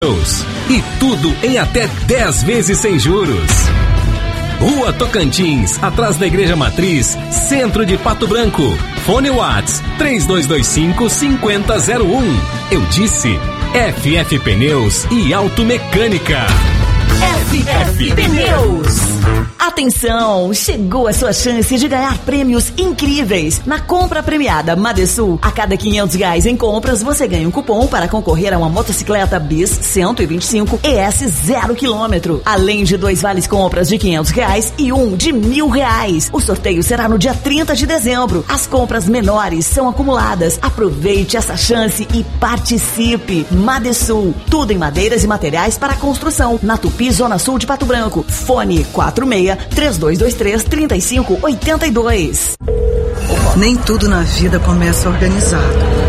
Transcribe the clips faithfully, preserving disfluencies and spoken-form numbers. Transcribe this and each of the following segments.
E tudo em até dez vezes sem juros. Rua Tocantins, atrás da Igreja Matriz, centro de Pato Branco. Fone Whats três dois dois cinco, cinco zero zero um. Eu disse F F Pneus e Automecânica. F F Pneus. Atenção, chegou a sua chance de ganhar prêmios incríveis. Na compra premiada Madesul, a cada quinhentos reais em compras, você ganha um cupom para concorrer a uma motocicleta Bis cento e vinte e cinco E S zero quilômetro. Além de dois vales compras de quinhentos reais e um de mil reais. O sorteio será no dia trinta de dezembro. As compras menores são acumuladas. Aproveite essa chance e participe. Madesul, tudo em madeiras e materiais para construção. Na Tupi, Zona Sul de Pato Branco. Fone quatro seis, três dois dois três, três cinco oito dois. Nem tudo na vida começa organizado.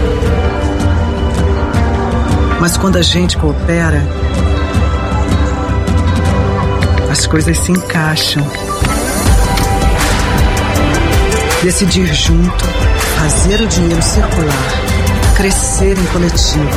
Mas quando a gente coopera, as coisas se encaixam. Decidir junto, fazer o dinheiro circular, crescer em coletivo.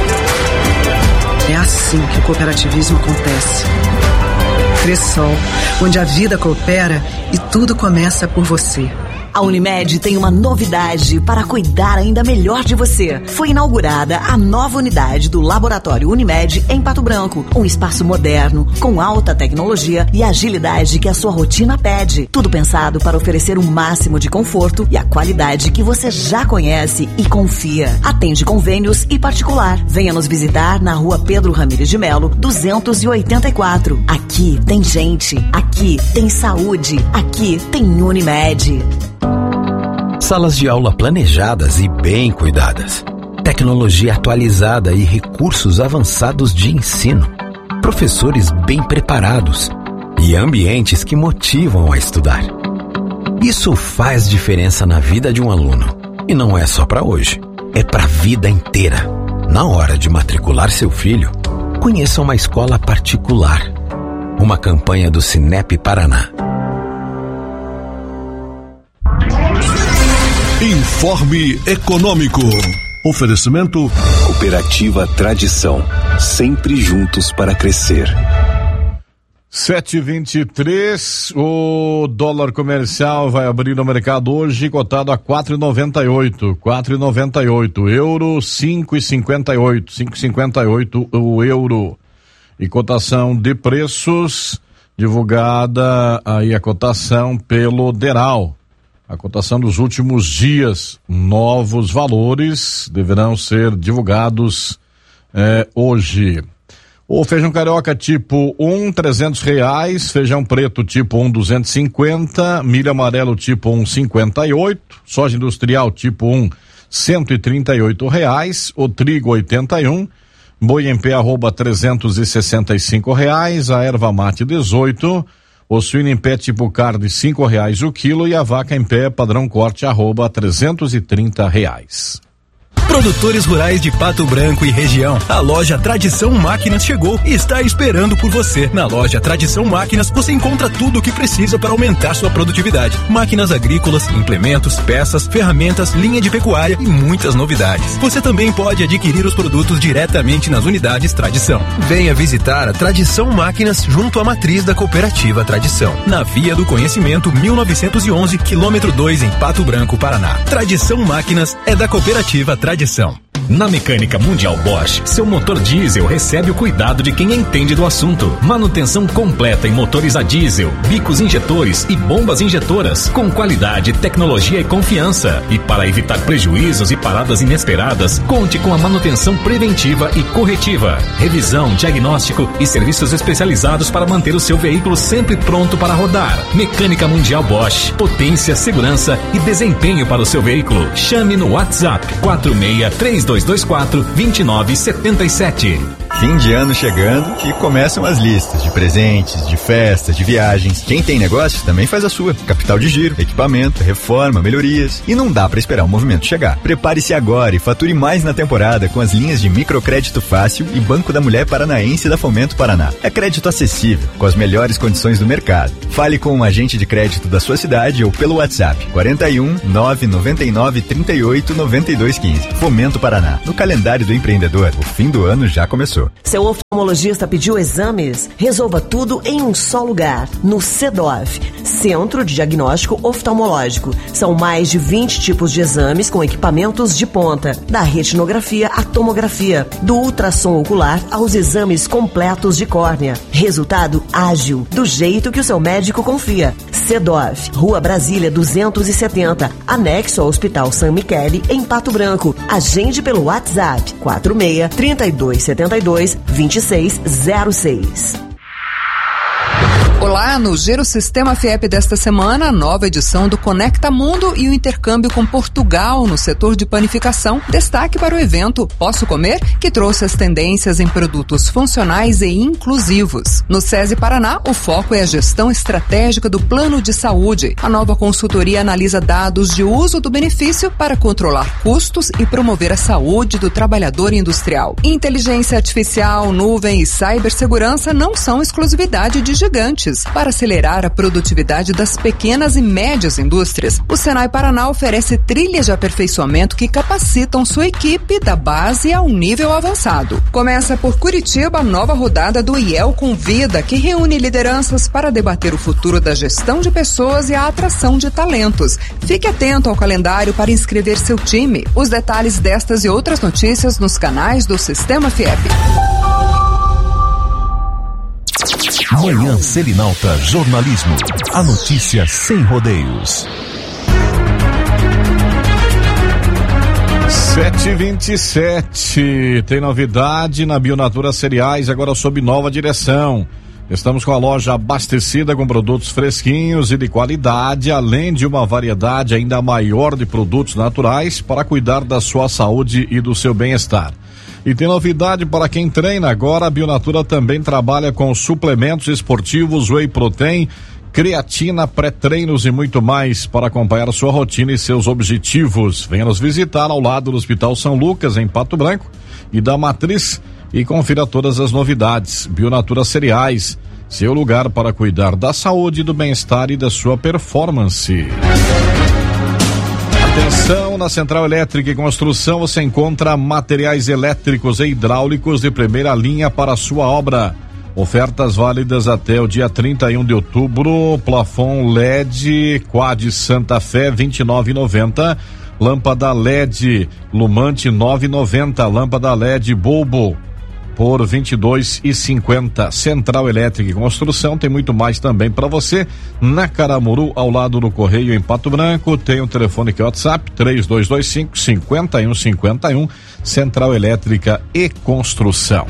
É assim que o cooperativismo acontece. Cressol, onde a vida coopera e tudo começa por você. A Unimed tem uma novidade para cuidar ainda melhor de você. Foi inaugurada a nova unidade do Laboratório Unimed em Pato Branco. Um espaço moderno, com alta tecnologia e agilidade que a sua rotina pede. Tudo pensado para oferecer o máximo de conforto e a qualidade que você já conhece e confia. Atende convênios e particular. Venha nos visitar na Rua Pedro Ramires de Melo, duzentos e oitenta e quatro. Aqui tem gente, aqui tem saúde, aqui tem Unimed. Salas de aula planejadas e bem cuidadas. Tecnologia atualizada e recursos avançados de ensino. Professores bem preparados e ambientes que motivam a estudar. Isso faz diferença na vida de um aluno. E não é só para hoje, é para a vida inteira. Na hora de matricular seu filho, conheça uma escola particular. Uma campanha do Cinep Paraná. Informe Econômico. Oferecimento Cooperativa Tradição, sempre juntos para crescer. sete e vinte e três, o dólar comercial vai abrir no mercado hoje cotado a quatro e noventa e oito, quatro e noventa e oito, euro cinco e cinquenta e oito, cinco e cinquenta e oito o euro. E cotação de preços divulgada aí a cotação pelo Deral. A cotação dos últimos dias, novos valores deverão ser divulgados eh, hoje. O feijão carioca tipo um, trezentos reais, feijão preto tipo um, duzentos e cinquenta, milho amarelo tipo um, cinquenta e oito, soja industrial tipo um, cento e trinta e oito reais, o trigo oitenta e um, boi em pé arroba trezentos e sessenta e cinco reais, a erva mate dezoito. O suíno em pé tipo carne, cinco reais o quilo, e a vaca em pé padrão corte arroba trezentos e trinta reais. Produtores rurais de Pato Branco e região. A loja Tradição Máquinas chegou e está esperando por você. Na loja Tradição Máquinas você encontra tudo o que precisa para aumentar sua produtividade. Máquinas agrícolas, implementos, peças, ferramentas, linha de pecuária e muitas novidades. Você também pode adquirir os produtos diretamente nas unidades Tradição. Venha visitar a Tradição Máquinas junto à matriz da Cooperativa Tradição. Na Via do Conhecimento mil novecentos e onze, quilômetro dois em Pato Branco, Paraná. Tradição Máquinas é da Cooperativa Tradição. Na Mecânica Mundial Bosch, seu motor diesel recebe o cuidado de quem entende do assunto. Manutenção completa em motores a diesel, bicos injetores e bombas injetoras, com qualidade, tecnologia e confiança. E para evitar prejuízos e paradas inesperadas, conte com a manutenção preventiva e corretiva, revisão, diagnóstico e serviços especializados para manter o seu veículo sempre pronto para rodar. Mecânica Mundial Bosch, potência, segurança e desempenho para o seu veículo. Chame no WhatsApp quatro seis três dois dois quatro, dois nove sete sete. Fim de ano chegando e começam as listas de presentes, de festas, de viagens. Quem tem negócio também faz a sua. Capital de giro, equipamento, reforma, melhorias. E não dá para esperar o movimento chegar. Prepare-se agora e fature mais na temporada com as linhas de microcrédito fácil e Banco da Mulher Paranaense da Fomento Paraná. É crédito acessível, com as melhores condições do mercado. Fale com um agente de crédito da sua cidade ou pelo WhatsApp quarenta e um, nove nove nove, trinta e oito, noventa e dois quinze. Fomento Paraná. No calendário do empreendedor, o fim do ano já começou. Sorriso. Seu oftalmologista pediu exames? Resolva tudo em um só lugar, no CEDOF, Centro de Diagnóstico Oftalmológico. São mais de vinte tipos de exames com equipamentos de ponta, da retinografia à tomografia, do ultrassom ocular aos exames completos de córnea. Resultado ágil, do jeito que o seu médico confia. CEDOF, Rua Brasília duzentos e setenta, anexo ao Hospital San Michele, em Pato Branco. Agende pelo WhatsApp quatro seis, três dois sete dois, dois seis zero seis. Olá, no Giro Sistema F I E P desta semana, a nova edição do Conecta Mundo e o intercâmbio com Portugal no setor de panificação. Destaque para o evento Posso Comer, que trouxe as tendências em produtos funcionais e inclusivos. No SESI Paraná, o foco é a gestão estratégica do plano de saúde. A nova consultoria analisa dados de uso do benefício para controlar custos e promover a saúde do trabalhador industrial. Inteligência artificial, nuvem e cibersegurança não são exclusividade de gigantes. Para acelerar a produtividade das pequenas e médias indústrias, o Senai Paraná oferece trilhas de aperfeiçoamento que capacitam sua equipe da base ao nível avançado. Começa por Curitiba a nova rodada do I E L Convida, que reúne lideranças para debater o futuro da gestão de pessoas e a atração de talentos. Fique atento ao calendário para inscrever seu time. Os detalhes destas e outras notícias nos canais do Sistema F I E P. Manhã Selinalta Jornalismo. A notícia sem rodeios. sete e vinte e sete. Tem novidade na Bionatura Cereais, agora sob nova direção. Estamos com a loja abastecida com produtos fresquinhos e de qualidade, além de uma variedade ainda maior de produtos naturais para cuidar da sua saúde e do seu bem-estar. E tem novidade para quem treina agora, a Bionatura também trabalha com suplementos esportivos, whey protein, creatina, pré-treinos e muito mais para acompanhar sua rotina e seus objetivos. Venha nos visitar ao lado do Hospital São Lucas, em Pato Branco, e da Matriz, e confira todas as novidades. Bionatura Cereais, seu lugar para cuidar da saúde, do bem-estar e da sua performance. Atenção, na Central Elétrica e Construção você encontra materiais elétricos e hidráulicos de primeira linha para a sua obra. Ofertas válidas até o dia trinta e um de outubro. Plafon L E D Quad Santa Fé vinte e nove reais e noventa centavos. Lâmpada L E D Lumante nove reais e noventa centavos. Lâmpada L E D Bulbo por vinte e dois reais e cinquenta centavos. Central Elétrica e Construção tem muito mais também para você na Caramuru, ao lado do Correio, em Pato Branco. Tem o telefone que é o WhatsApp três dois dois cinco, cinco um cinco um. Central Elétrica e Construção.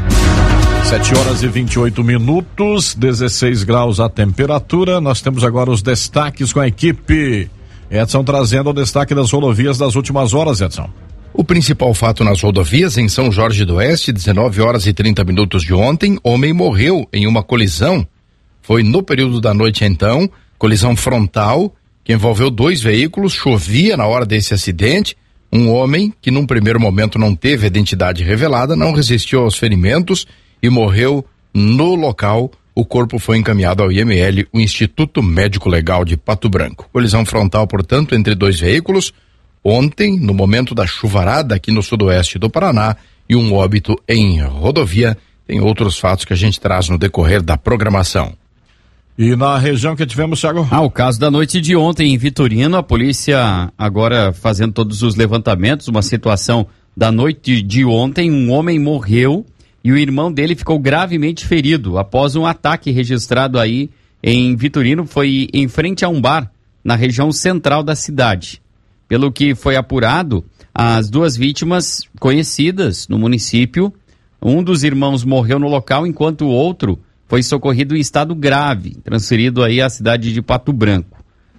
sete horas e vinte e oito minutos, dezesseis graus a temperatura. Nós temos agora os destaques com a equipe. Edson trazendo o destaque das rodovias das últimas horas, Edson. O principal fato nas rodovias em São Jorge do Oeste, dezenove horas e trinta minutos de ontem, homem morreu em uma colisão. Foi no período da noite então, colisão frontal, que envolveu dois veículos, chovia na hora desse acidente. Um homem, que num primeiro momento não teve identidade revelada, não resistiu aos ferimentos e morreu no local. O corpo foi encaminhado ao I M L, o Instituto Médico Legal de Pato Branco. Colisão frontal, portanto, entre dois veículos. Ontem, no momento da chuvarada aqui no sudoeste do Paraná, e um óbito em rodovia. Tem outros fatos que a gente traz no decorrer da programação. E na região que tivemos, Thiago? Ah, o caso da noite de ontem em Vitorino, a polícia agora fazendo todos os levantamentos, uma situação da noite de ontem, um homem morreu e o irmão dele ficou gravemente ferido após um ataque registrado aí em Vitorino, foi em frente a um bar, na região central da cidade. Pelo que foi apurado, as duas vítimas conhecidas no município, um dos irmãos morreu no local, enquanto o outro foi socorrido em estado grave, transferido aí à cidade de Pato Branco.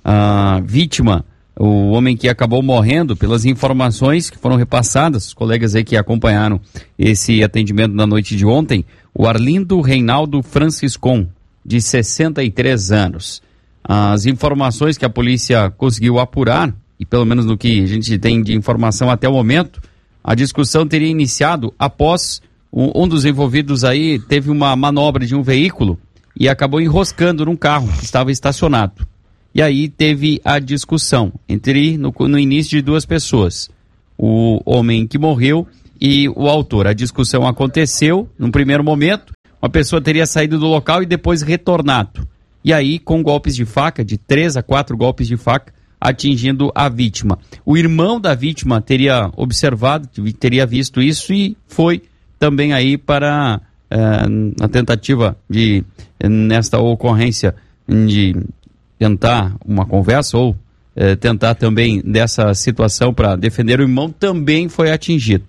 A vítima, o homem que acabou morrendo, pelas informações que foram repassadas, os colegas aí que acompanharam esse atendimento na noite de ontem, o Arlindo Reinaldo Franciscon, de sessenta e três anos. As informações que a polícia conseguiu apurar, e pelo menos no que a gente tem de informação até o momento, a discussão teria iniciado após um, um dos envolvidos aí teve uma manobra de um veículo e acabou enroscando num carro que estava estacionado. E aí teve a discussão entre, no, no início, de duas pessoas. O homem que morreu e o autor. A discussão aconteceu num primeiro momento, uma pessoa teria saído do local e depois retornado. E aí, com golpes de faca, de três a quatro golpes de faca, atingindo a vítima. O irmão da vítima teria observado, teria visto isso e foi também aí para é, a tentativa de, nesta ocorrência, de tentar uma conversa ou é, tentar também dessa situação para defender o irmão, também foi atingido.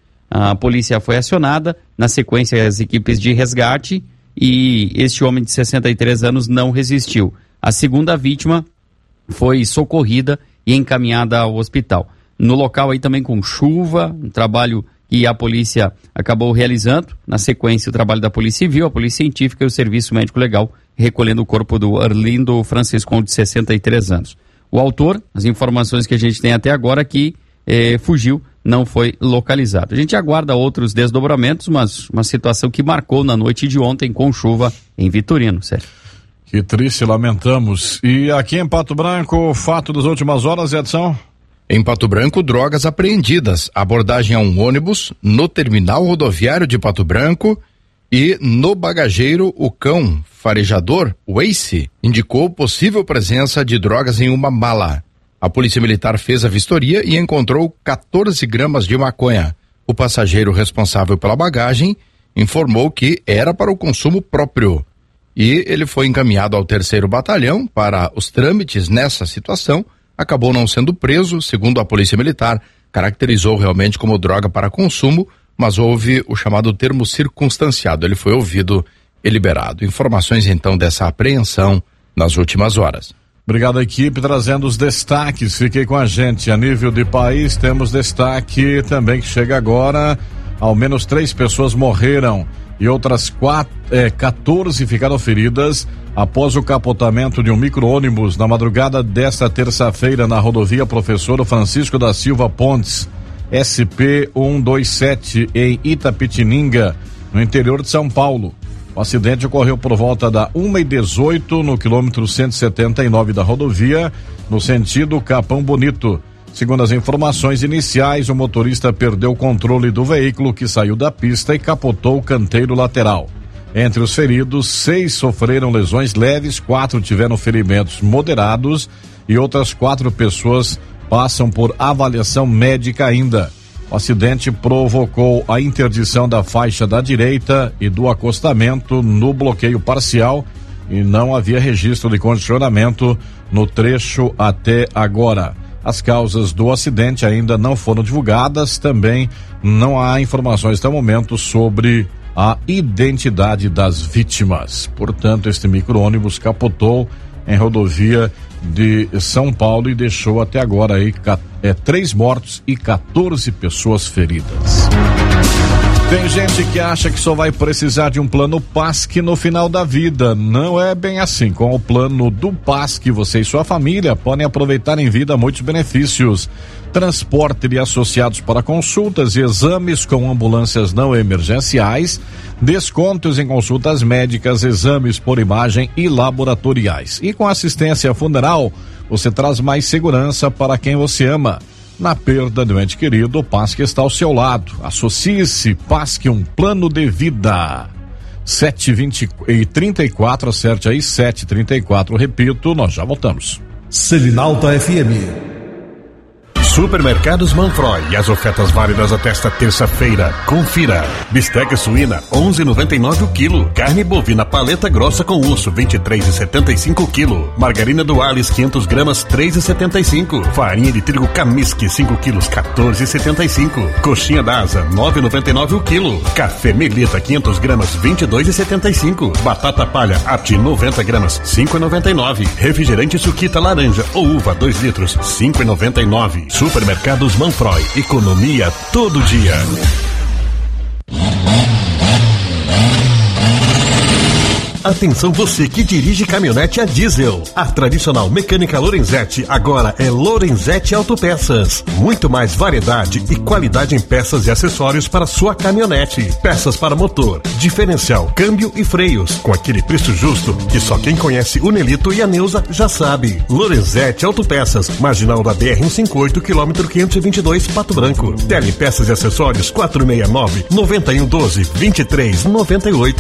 A polícia foi acionada, na sequência as equipes de resgate, e este homem de sessenta e três anos não resistiu. A segunda vítima foi socorrida e encaminhada ao hospital. No local aí também com chuva, um trabalho que a polícia acabou realizando. Na sequência, o trabalho da Polícia Civil, a Polícia Científica e o Serviço Médico Legal, recolhendo o corpo do Arlindo Franciscon, de sessenta e três anos. O autor, as informações que a gente tem até agora, que eh, fugiu, não foi localizado. A gente aguarda outros desdobramentos, mas uma situação que marcou na noite de ontem com chuva em Vitorino, Sérgio. Que triste, lamentamos. E aqui em Pato Branco, o fato das últimas horas, Edson? Em Pato Branco, drogas apreendidas. Abordagem a um ônibus no terminal rodoviário de Pato Branco e no bagageiro, o cão farejador, o Ace, indicou possível presença de drogas em uma mala. A Polícia Militar fez a vistoria e encontrou quatorze gramas de maconha. O passageiro responsável pela bagagem informou que era para o consumo próprio. E ele foi encaminhado ao terceiro batalhão para os trâmites nessa situação. Acabou não sendo preso, segundo a Polícia Militar, caracterizou realmente como droga para consumo, mas houve o chamado termo circunstanciado. Ele foi ouvido e liberado. Informações então dessa apreensão nas últimas horas. Obrigado, equipe, trazendo os destaques. Fiquei com a gente. A nível de país, temos destaque também que chega agora. Ao menos três pessoas morreram e outras quatro, é, quatorze ficaram feridas após o capotamento de um micro-ônibus na madrugada desta terça-feira na rodovia Professor Francisco da Silva Pontes, S P cento e vinte e sete, em Itapetininga, no interior de São Paulo. O acidente ocorreu por volta da uma e dezoito no quilômetro cento e setenta e nove da rodovia, no sentido Capão Bonito. Segundo as informações iniciais, o motorista perdeu o controle do veículo, que saiu da pista e capotou o canteiro lateral. Entre os feridos, seis sofreram lesões leves, quatro tiveram ferimentos moderados e outras quatro pessoas passam por avaliação médica ainda. O acidente provocou a interdição da faixa da direita e do acostamento no bloqueio parcial e não havia registro de congestionamento no trecho até agora. As causas do acidente ainda não foram divulgadas, também não há informações até o momento sobre a identidade das vítimas. Portanto, este micro-ônibus capotou em rodovia de São Paulo e deixou até agora aí é, três mortos e quatorze pessoas feridas. Tem gente que acha que só vai precisar de um plano P A S C no final da vida. Não é bem assim. Com o plano do P A S C, você e sua família podem aproveitar em vida muitos benefícios. Transporte de associados para consultas e exames com ambulâncias não emergenciais, descontos em consultas médicas, exames por imagem e laboratoriais. E com assistência funeral, você traz mais segurança para quem você ama. Na perda de um ente querido, o P A S C está ao seu lado. Associe-se, P A S C, um plano de vida. sete vinte e trinta e quatro, acerte aí, sete e trinta e quatro, repito, nós já voltamos. Selinalta F M. Supermercados Manfroy e as ofertas válidas até esta terça-feira. Confira. Bisteca suína onze e noventa e nove o quilo. Carne bovina paleta grossa com osso vinte e três e setenta e cinco o quilo. Margarina Duales quinhentas gramas três e setenta e cinco. Farinha de trigo Kamiski cinco quilos quatorze e setenta e cinco. Coxinha da Asa nove e noventa e nove o quilo. Café Melita quinhentas gramas vinte e dois e setenta e cinco. Batata palha Apti noventa gramas cinco e noventa e nove. Refrigerante Suquita laranja ou uva dois litros cinco e noventa e nove. Supermercados Manfroy, economia todo dia. Atenção você que dirige caminhonete a diesel. A tradicional mecânica Lorenzetti agora é Lorenzetti Autopeças. Muito mais variedade e qualidade em peças e acessórios para sua caminhonete. Peças para motor, diferencial, câmbio e freios. Com aquele preço justo que só quem conhece o Nelito e a Neuza já sabe. Lorenzetti Autopeças, marginal da B R cento e cinquenta e oito, quilômetro quinhentos e vinte e dois, Pato Branco. Tele Peças e Acessórios quatro seis nove, nove um um doze, vinte e três noventa e oito.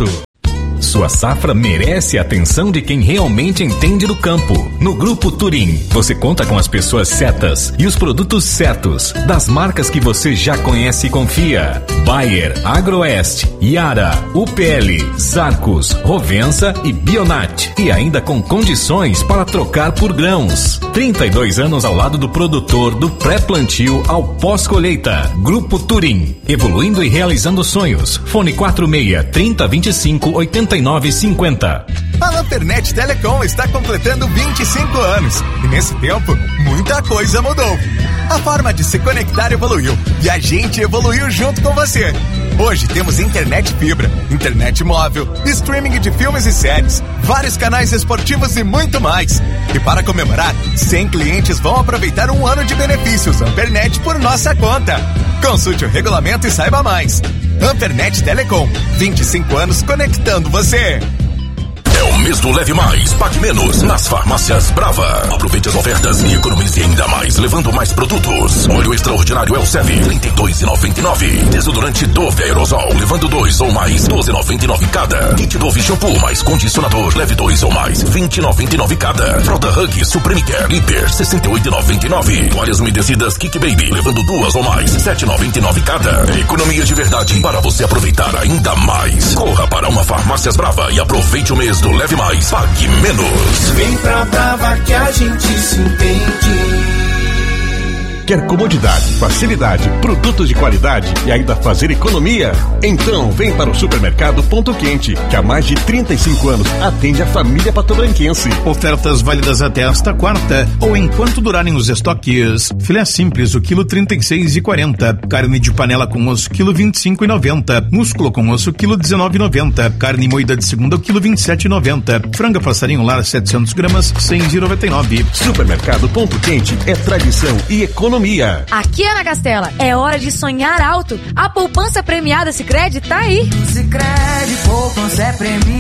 Sua safra merece a atenção de quem realmente entende do campo. No Grupo Turim, você conta com as pessoas certas e os produtos certos, das marcas que você já conhece e confia. Bayer, Agroeste, Yara, U P L, Zarcos, Rovensa e Bionat. E ainda com condições para trocar por grãos. trinta e dois anos ao lado do produtor, do pré-plantio ao pós-colheita. Grupo Turim, evoluindo e realizando sonhos. Fone quatro seis, trinta, vinte e cinco, oitenta e nove cinquenta. A Lampernet Telecom está completando vinte e cinco anos e nesse tempo muita coisa mudou. A forma de se conectar evoluiu e a gente evoluiu junto com você. Hoje temos internet fibra, internet móvel, streaming de filmes e séries, vários canais esportivos e muito mais. E para comemorar, cem clientes vão aproveitar um ano de benefícios Ampernet por nossa conta. Consulte o regulamento e saiba mais. Ampernet Telecom, vinte e cinco anos conectando você. É o mês do Leve Mais, Pague Menos, nas farmácias Brava. Aproveite as ofertas e economize ainda mais, levando mais produtos. Óleo extraordinário Elsev, trinta e dois reais e noventa e nove centavos. Desodorante Dove Aerosol, levando dois ou mais, doze reais e noventa e nove centavos cada. Kit Dove Shampoo mais condicionador, leve dois ou mais, vinte reais e noventa e nove centavos cada. Fralda Hug Supreme Care Hiper, sessenta e oito reais e noventa e nove centavos. Toalhas umedecidas Kick Baby, levando duas ou mais, sete reais e noventa e nove centavos cada. Economia de verdade para você aproveitar ainda mais. Corra para uma Farmácias Brava e aproveite o mês do Leve Mais, Pague Menos. Vem pra Brava que a gente se entende. Quer comodidade, facilidade, produtos de qualidade e ainda fazer economia? Então vem para o Supermercado Ponto Quente, que há mais de trinta e cinco anos atende a família patobranquense. Ofertas válidas até esta quarta ou enquanto durarem os estoques. Filé simples, o quilo trinta e seis reais e quarenta. Carne de panela com osso, quilo vinte e cinco reais e noventa. Músculo com osso, quilo dezenove reais e noventa. Carne moída de segunda, o quilo vinte e sete reais e noventa. Franga passarinho lar, setecentos gramas, cem reais e noventa e nove. Supermercado Ponto Quente é tradição e economia. Aqui, Ana Castela, é hora de sonhar alto. A poupança premiada Sicredi tá aí. Sicredi poupança é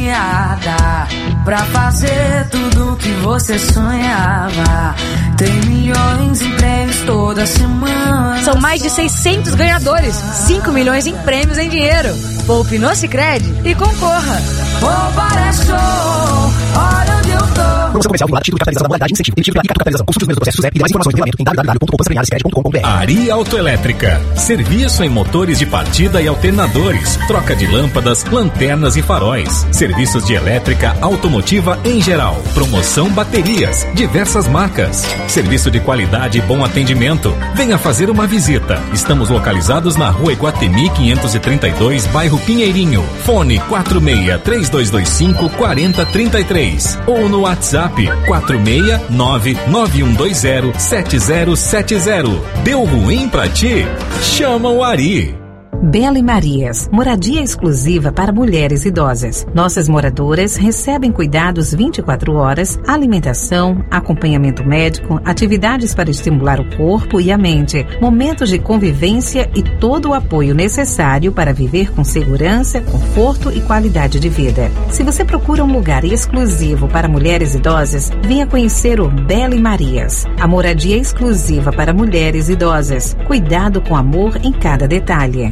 premiada pra fazer tudo que você sonhava. Tem milhões em prêmios toda semana. São mais de seiscentos ganhadores, cinco milhões em prêmios em dinheiro. Poupe no Sicredi e concorra. Poupar é show, olha onde eu tô. Promoção comercial vinculada, título de capitalização da modalidade, incentivo, emitido pela capitalização. Consulte os mesmos processos e mais informações no regulamento em w w w ponto poupança premiada sicredi ponto com ponto b r. Ari Autoelétrica. Serviço em motores de partida e alternadores. Troca de lâmpadas, lanternas e faróis. Serviços de elétrica automotiva em geral. Promoção baterias. Diversas marcas. Serviço de qualidade e bom atendimento. Venha fazer uma visita. Estamos localizados na rua Iguatemi quinhentos e trinta e dois, bairro Pinheirinho. Fone quatro seis, três dois dois cinco, quatro zero três três. Ou no WhatsApp quatro seis nove, nove um dois zero, sete zero sete zero. Deu ruim pra ti? Chama o Ari. Bela e Marias, moradia exclusiva para mulheres idosas. Nossas moradoras recebem cuidados vinte e quatro horas, alimentação, acompanhamento médico, atividades para estimular o corpo e a mente, momentos de convivência e todo o apoio necessário para viver com segurança, conforto e qualidade de vida. Se você procura um lugar exclusivo para mulheres idosas, venha conhecer o Bela e Marias, a moradia exclusiva para mulheres idosas. Cuidado com amor em cada detalhe.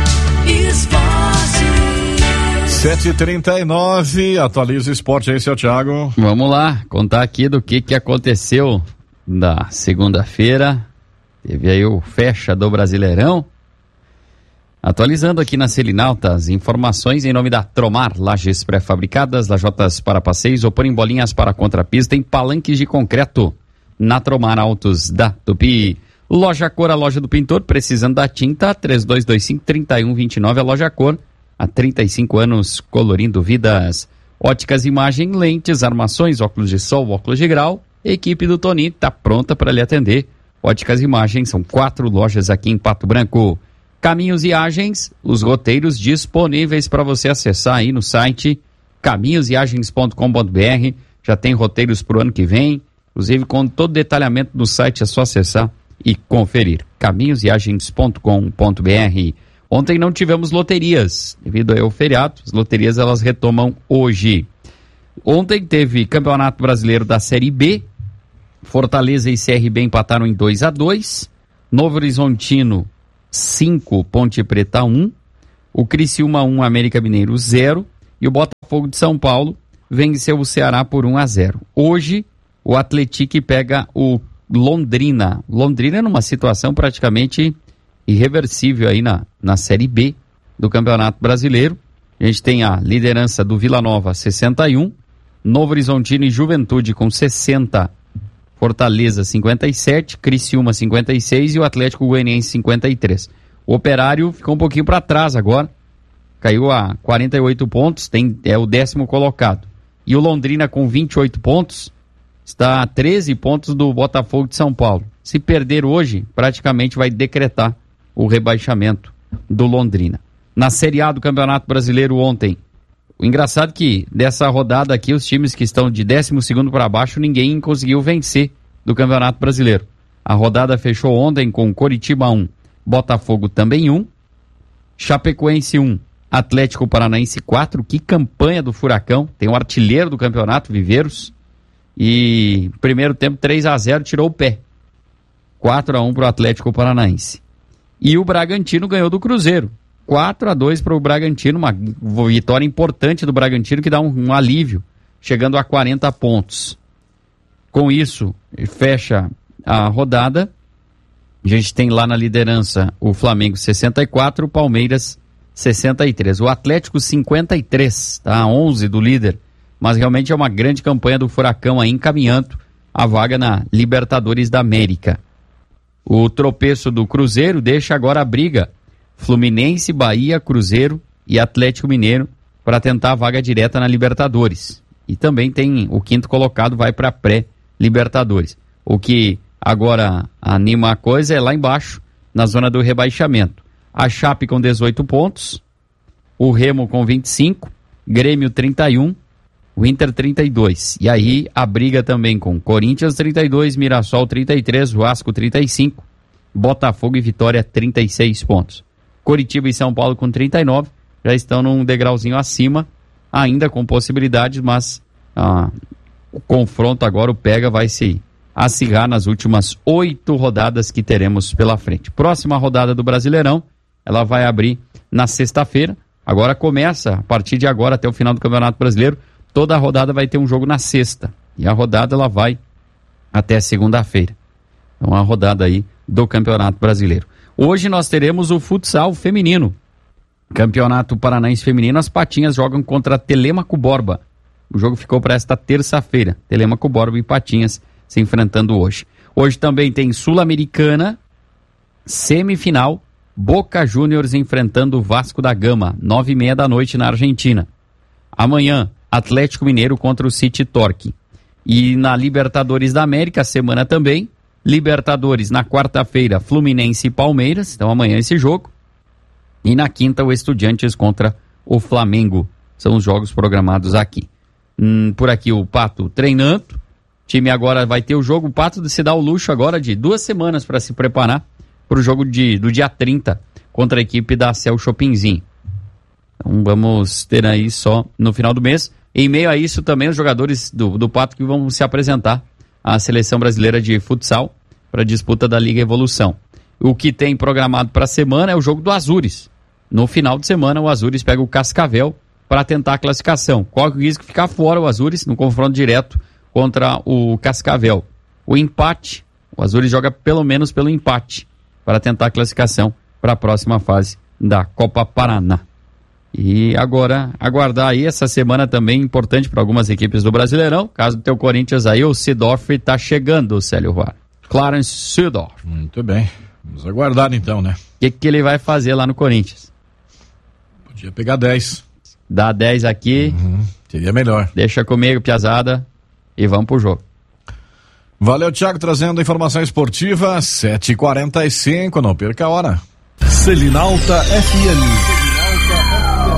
sete e trinta e nove, atualiza o esporte aí, seu Thiago. Vamos lá, contar aqui do que, que aconteceu na segunda-feira. Teve aí o fecha do Brasileirão. Atualizando aqui na Selinalta as informações em nome da Tromar, lajes pré-fabricadas, lajotas para passeios, opor em bolinhas para contrapista, em palanques de concreto. Na Tromar Autos da Tupi. Loja Cor, a loja do pintor, precisando da tinta, três dois dois cinco, três um dois nove, a Loja Cor, há trinta e cinco anos, colorindo vidas. Óticas Imagem, lentes, armações, óculos de sol, óculos de grau, equipe do Toninho está pronta para lhe atender. Óticas Imagem, são quatro lojas aqui em Pato Branco. Caminhos Viagens, os roteiros disponíveis para você acessar aí no site caminhos viagens ponto com ponto b r, já tem roteiros para o ano que vem, inclusive com todo o detalhamento do site, é só acessar e conferir. caminhos viagens ponto com ponto b r. Ontem não tivemos loterias, devido ao feriado, as loterias elas retomam hoje. Ontem teve Campeonato Brasileiro da Série B, Fortaleza e C R B empataram em dois a dois, Novo Horizontino cinco, Ponte Preta um, o Criciúma um, América Mineiro zero e o Botafogo de São Paulo venceu o Ceará por um a zero. Hoje o Atlético pega o Londrina. Londrina numa situação praticamente irreversível aí na, na Série B do Campeonato Brasileiro. A gente tem a liderança do Vila Nova, sessenta e um, Novo Horizontino e Juventude com sessenta, Fortaleza cinquenta e sete, Criciúma cinquenta e seis e o Atlético Goianiense cinquenta e três. O Operário ficou um pouquinho para trás agora, caiu a quarenta e oito pontos, tem, é o décimo colocado. E o Londrina com vinte e oito pontos, está a treze pontos do Botafogo de São Paulo. Se perder hoje, praticamente vai decretar o rebaixamento do Londrina. Na Série A do Campeonato Brasileiro ontem, o engraçado é que dessa rodada aqui, os times que estão de décimo segundo para baixo, ninguém conseguiu vencer do Campeonato Brasileiro. A rodada fechou ontem com Coritiba um, Botafogo também um, Chapecoense um, Atlético Paranaense quatro, que campanha do Furacão, tem um artilheiro do campeonato, Viveiros, e primeiro tempo três a zero, tirou o pé, quatro a um para o Atlético Paranaense. E o Bragantino ganhou do Cruzeiro, quatro a dois para o Bragantino, uma vitória importante do Bragantino que dá um, um alívio, chegando a quarenta pontos. Com isso, fecha a rodada. A gente tem lá na liderança o Flamengo sessenta e quatro, o Palmeiras sessenta e três. O Atlético cinquenta e três, tá a onze do líder, mas realmente é uma grande campanha do Furacão aí encaminhando a vaga na Libertadores da América. O tropeço do Cruzeiro deixa agora a briga Fluminense, Bahia, Cruzeiro e Atlético Mineiro para tentar a vaga direta na Libertadores. E também tem o quinto colocado, vai para pré-Libertadores. O que agora anima a coisa é lá embaixo, na zona do rebaixamento. A Chape com dezoito pontos, o Remo com vinte e cinco, Grêmio trinta e um, o Inter trinta e dois. E aí a briga também com Corinthians trinta e dois, Mirassol trinta e três, Vasco trinta e cinco, Botafogo e Vitória trinta e seis pontos. Coritiba e São Paulo com trinta e nove, já estão num degrauzinho acima, ainda com possibilidades, mas ah, o confronto agora, o pega, vai se acirrar nas últimas oito rodadas que teremos pela frente. Próxima rodada do Brasileirão, ela vai abrir na sexta-feira, agora começa, a partir de agora até o final do Campeonato Brasileiro, toda a rodada vai ter um jogo na sexta, e a rodada ela vai até segunda-feira. Então a rodada aí do Campeonato Brasileiro. Hoje nós teremos o futsal feminino. Campeonato Paranaense Feminino, as Patinhas jogam contra Telêmaco Borba. O jogo ficou para esta terça-feira. Telêmaco Borba e Patinhas se enfrentando hoje. Hoje também tem Sul-Americana, semifinal, Boca Juniors enfrentando o Vasco da Gama, nove e meia da noite na Argentina. Amanhã, Atlético Mineiro contra o City Torque. E na Libertadores da América, semana também, Libertadores na quarta-feira, Fluminense e Palmeiras, então amanhã esse jogo. E na quinta, o Estudiantes contra o Flamengo. São os jogos programados aqui. Hum, por aqui o Pato treinando. O time agora vai ter o jogo. O Pato se dá o luxo agora de duas semanas para se preparar para o jogo de, do dia trinta contra a equipe da Cel Chopinzinho. Então vamos ter aí só no final do mês. Em meio a isso também os jogadores do, do Pato que vão se apresentar à Seleção Brasileira de Futsal para a disputa da Liga Evolução. O que tem programado para a semana é o jogo do Azures. No final de semana o Azures pega o Cascavel para tentar a classificação. Corre o risco de ficar fora o Azures no confronto direto contra o Cascavel. O empate, o Azures joga pelo menos pelo empate para tentar a classificação para a próxima fase da Copa Paraná. E agora, aguardar aí essa semana também importante para algumas equipes do Brasileirão. Caso do teu Corinthians aí, o Seedorf está chegando, Célio Roar. Clarence Seedorf. Muito bem. Vamos aguardar então, né? O que, que ele vai fazer lá no Corinthians? Podia pegar dez. Dá dez aqui. Uhum. Seria melhor. Deixa comigo, piazada, e vamos pro jogo. Valeu, Thiago, trazendo a informação esportiva. sete e quarenta e cinco, não perca a hora. Selinalta F M.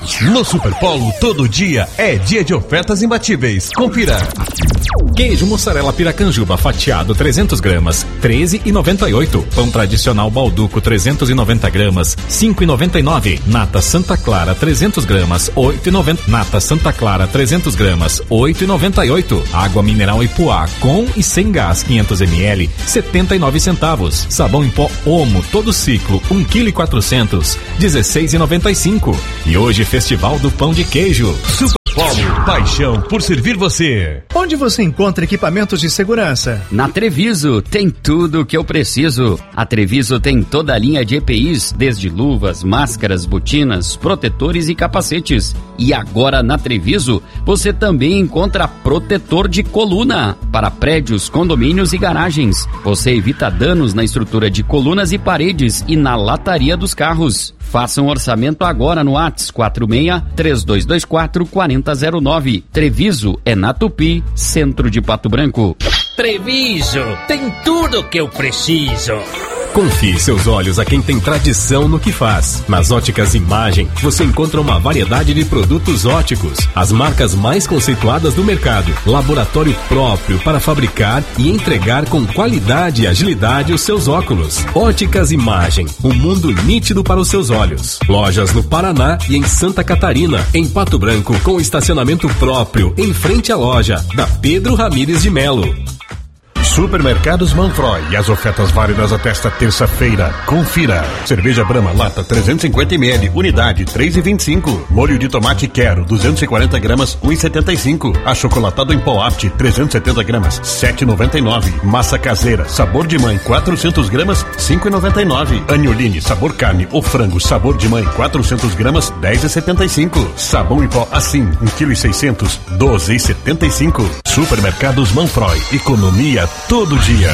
No Superpolo, todo dia é dia de ofertas imbatíveis. Confira. Queijo mussarela piracanjuba fatiado trezentos gramas, treze e noventa e oito. Pão tradicional balduco trezentos e noventa gramas, cinco e noventa e nove. Nata Santa Clara trezentos gramas, oito e noventa. Nata Santa Clara trezentos gramas, oito e noventa e oito. Água mineral Ipuá com e sem gás quinhentos mililitros, setenta e nove centavos. Sabão em pó Omo todo ciclo, um quilo e quatrocentos, dezesseis e noventa e cinco. E hoje Festival do Pão de Queijo. Super Polo, paixão por servir você. Onde você encontra equipamentos de segurança? Na Treviso tem tudo o que eu preciso. A Treviso tem toda a linha de E P Is, desde luvas, máscaras, botinas, protetores e capacetes. E agora na Treviso você também encontra protetor de coluna para prédios, condomínios e garagens. Você evita danos na estrutura de colunas e paredes e na lataria dos carros. Faça um orçamento agora no WhatsApp quatro seis, três dois dois quatro, quatro zero zero nove. Treviso é na Tupi, centro de Pato Branco. Treviso tem tudo o que eu preciso. Confie seus olhos a quem tem tradição no que faz. Nas Óticas Imagem, você encontra uma variedade de produtos óticos, as marcas mais conceituadas do mercado, laboratório próprio para fabricar e entregar com qualidade e agilidade os seus óculos. Óticas Imagem, um mundo nítido para os seus olhos. Lojas no Paraná e em Santa Catarina, em Pato Branco, com estacionamento próprio, em frente à loja, da Pedro Ramires de Melo. Supermercados Manfroy e as ofertas válidas até esta terça-feira. Confira. Cerveja Brahma lata trezentos e cinquenta mililitros, unidade três e vinte e cinco. Molho de tomate Quero duzentos e quarenta gramas, um e setenta e cinco. Achocolatado em pó Apt trezentos e setenta gramas, sete e noventa e nove. Massa caseira sabor de mãe quatrocentos gramas, cinco e noventa e nove. Anioline sabor carne ou frango sabor de mãe quatrocentos gramas, dez e setenta e cinco. Sabão em pó Assim um quilo e seiscentos, doze e setenta e cinco. Supermercados Manfroy, economia todo dia.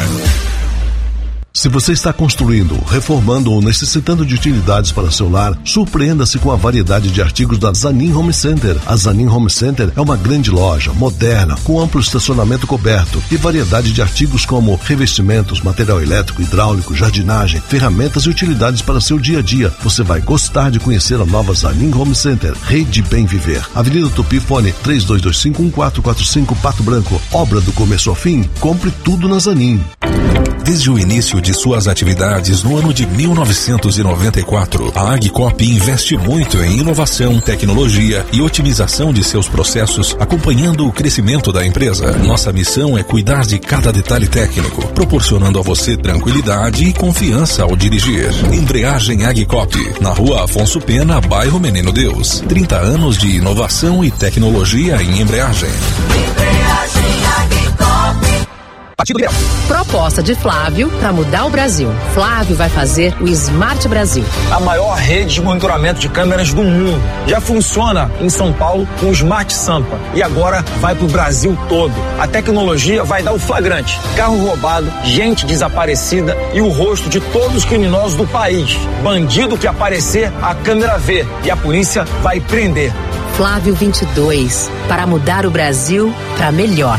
Se você está construindo, reformando ou necessitando de utilidades para seu lar, surpreenda-se com a variedade de artigos da Zanin Home Center. A Zanin Home Center é uma grande loja, moderna, com amplo estacionamento coberto e variedade de artigos como revestimentos, material elétrico, hidráulico, jardinagem, ferramentas e utilidades para seu dia a dia. Você vai gostar de conhecer a nova Zanin Home Center, Rede Bem Viver. Avenida Tupi, fone três dois dois cinco, um quatro quatro cinco, Pato Branco. Obra do começo ao fim, compre tudo na Zanin. Desde o início de suas atividades no ano de mil novecentos e noventa e quatro, a Agcop investe muito em inovação, tecnologia e otimização de seus processos, acompanhando o crescimento da empresa. Nossa missão é cuidar de cada detalhe técnico, proporcionando a você tranquilidade e confiança ao dirigir. Embreagem Agcop, na Rua Afonso Pena, bairro Menino Deus. trinta anos de inovação e tecnologia em embreagem. Embreagem Agcop. Partido Liberal. Proposta de Flávio para mudar o Brasil. Flávio vai fazer o Smart Brasil. A maior rede de monitoramento de câmeras do mundo. Já funciona em São Paulo com o Smart Sampa. E agora vai pro Brasil todo. A tecnologia vai dar o flagrante. Carro roubado, gente desaparecida e o rosto de todos os criminosos do país. Bandido que aparecer, a câmera vê. E a polícia vai prender. Flávio vinte e dois. Para mudar o Brasil para melhor.